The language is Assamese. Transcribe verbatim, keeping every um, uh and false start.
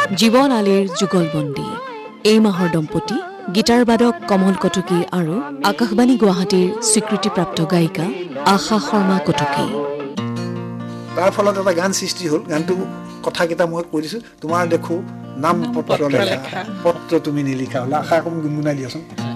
জীৱন আলীৰ যুগলবন্দী এই মাহৰ দম্পতি গীটাৰ বাদক কমল কটকী আৰু আকাশবাণী গুৱাহাটীৰ স্বীকৃতিপ্ৰাপ্ত গায়িকা আশা শৰ্মা কটকী। তাৰ ফলত এটা গান সৃষ্টি হ'ল। গানটো কথাকেইটা মই কৈ দিছোঁ। তোমাৰ দেখো নাম পত্ৰ লেখা, পত্ৰ তুমি নিলিখা হ'লে আশা অকণ গুণগুণাই দিয়াচোন।